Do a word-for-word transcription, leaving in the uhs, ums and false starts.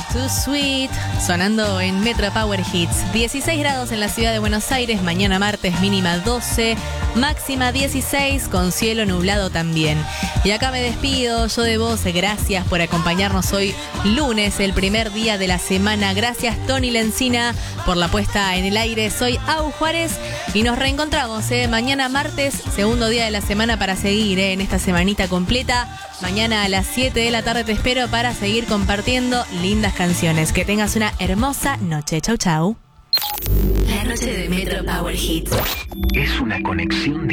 Too Sweet, sonando en Metro Power Hits. dieciséis grados en la ciudad de Buenos Aires, mañana martes mínima doce, máxima dieciséis, con cielo nublado también. Y acá me despido, yo de vos, gracias por acompañarnos hoy lunes, el primer día de la semana. Gracias Tony Lencina por la puesta en el aire. Soy Au Juárez y nos reencontramos ¿eh? mañana martes, segundo día de la semana para seguir ¿eh? en esta semanita completa. Mañana a las siete de la tarde te espero para seguir compartiendo lindas canciones. Que tengas una hermosa noche. Chau, chau. La noche de Metro Power Hits es una conexión